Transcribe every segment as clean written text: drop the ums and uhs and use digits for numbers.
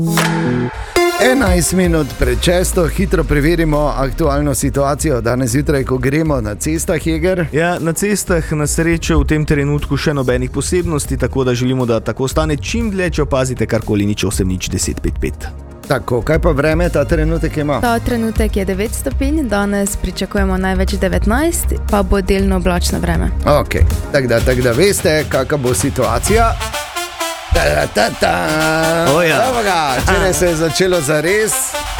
11 minut pred 6, hitro preverimo aktualno situacijo danes zjutraj, ko gremo na cestah, Jeger. Ja, na cestah na srečo v tem trenutku še nobenih posebnosti, tako da želimo, da tako ostane čim dlje, če opazite karkoli, nič 8, nič 10, 5, 5. Tako, kaj pa vreme ta trenutek ima? Ta trenutek je 9 stopinj, danes pričakujemo največ 19, pa bo delno oblačno vreme. Ok, tako da veste, kakva bo situacija. Včeraj se je začelo zares.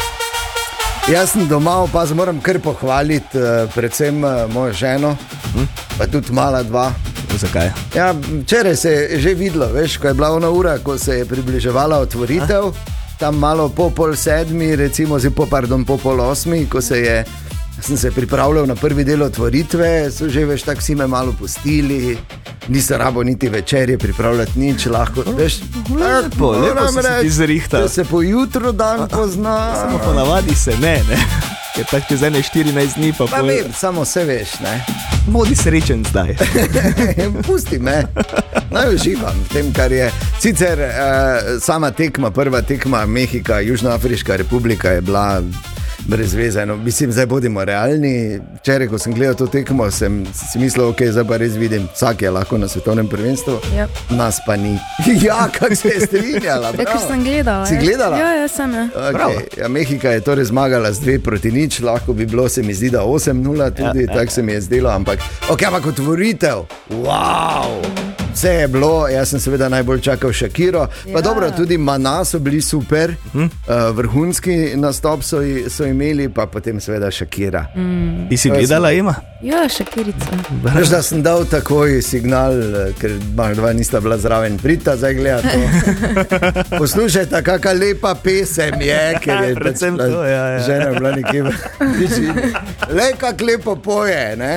Jaz sem doma, pa moram kar pohvaliti predvsem mojo ženo, pa tudi mala dva. Zakaj? Ja, včeraj se je že videlo, veš, ko je bila ona ura, ko se je približevala otvoritev, tam malo po 6:30, recimo po 7:30, ko sem se pripravljal na prvi del otvoritve, so že veš, tako si me malo pustili, nisem rabo niti večerje pripravljati nič, lahko, veš, lepo se ti zrihta. Da se po jutru dan pozna. Samo ponavadi se ne, ker tako čez 14 dni pa pa vem, samo se veš, ne. Bodi srečen zdaj. Pusti me, naj uživam v tem, kar je. Sicer sama tekma, prva tekma Mehika, Južnoafriška republika je bila brez veze. No, mislim, zdaj bodimo realni. Včeraj, ko sem gledal to tekmo, sem si mislil, ok, zdaj pa res vidim, vsak je lahko na svetovnem prvenstvu, nas pa ni. Ja, kako se je strinjala, bravo. Ja, ker sem gledala. Si gledala? Ja, sem, ja. Okay. Ja, Mehika je torej zmagala z 2-0, lahko bi bilo, se mi zdi, da 8-0 tudi, tako se mi je zdelo, ampak otvoritev, wow! Vse je bilo, jaz sem seveda najbolj čakal Shakiro, pa dobro, tudi Mana so bili super, vrhunski nastop so imeli, pa potem seveda Shakira. Ti si gledala, Ema? Ja, Shakirica. Veš, da sem dal takoj signal, ker dva nista bila zraven, pridta zdaj gleda to. Poslušajte, kakva lepa pesem je, ker je predvsem to, žena bila nekje v tišini. Lej, kak lepo poje, ne?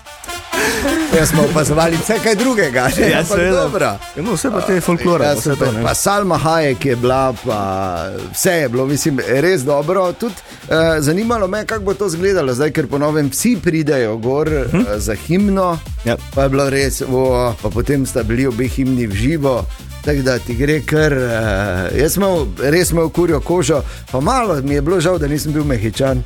Jaz smo opazovali vse kaj drugega, ja, seveda. No, vse pa te folklora. Pa Salma Hayek je bila, pa vse je bilo, mislim, res dobro. Tudi zanimalo me, kako bo to izgledalo zdaj, ker po novem vsi pridejo gor za himno, pa je bilo res, pa potem sta bili obe himni v živo. Tako da ti gre kar, jaz res imel kurjo kožo, pa malo mi je bilo žal, da nisem bil Mehičan.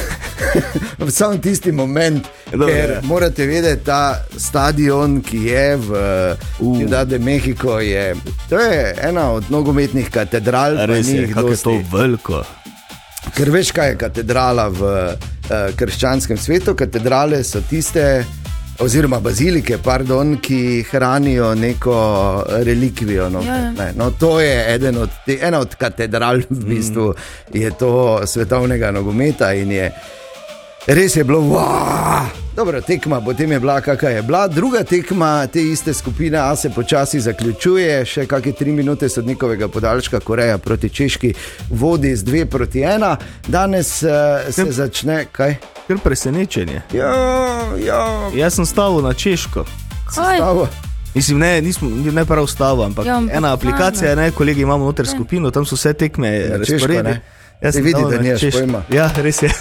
V sam tisti moment, ker morate vedeti, ta stadion, ki je v Ciudad de México, to je ena od nogometnih katedral. Res je, kako je to veliko. Ker veš, kaj je katedrala v krščanskem svetu, katedrale so tiste, oziroma bazilike, ki hranijo neko relikvijo. No, to je ena od katedral, v bistvu je to svetovnega nogometa in res je bilo, dobro, tekma, potem je bila, kakva je bila. Druga tekma te iste skupine A se počasi zaključuje, še kakšne 3 minute sodnikovega podaljška, Koreja proti Češki vodi z 2-1. Danes se začne, kaj? Ker presenečenje. Ja. Jaz sem stavil na Češko. Mislim, ne prav stavil, ampak ena aplikacija, kolegi imamo noter skupino, tam so vse tekme razporedi. Se vidi, da nimaš pojma. Ja, res je.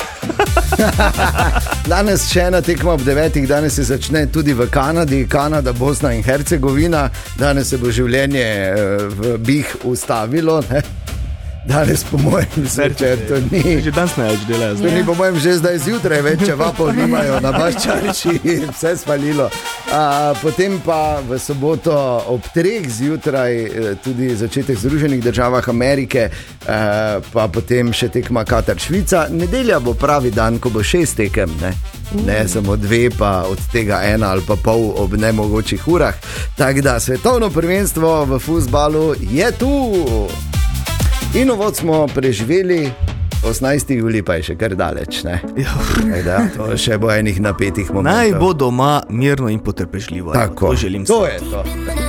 Danes še ena tekma ob 9, danes se začne tudi v Kanadi, Kanada, Bosna in Hercegovina. Danes se bo življenje v BiH ustavilo, ne? Danes po mojem zvečer to ni. Že danes ne več delajo. To ni po mojem že zdaj zjutraj, več čevapov nimajo na Baščariši, vse spalilo. Potem pa v soboto ob 3 zjutraj tudi začetek Združenih državah Amerike, pa potem še tekma Katar-Švica. Nedelja bo pravi dan, ko bo 6 tekem, ne samo 2, pa od tega 1 ali pa pol ob nemogočih urah. Tako da svetovno prvenstvo v fuzbalu je tu. In uvod smo preživeli, 18. julij pa je še kar daleč, ne? To še bo enih napetih momentov. Naj bo doma mirno in potrpežljivo. Tako, to želim. To je to.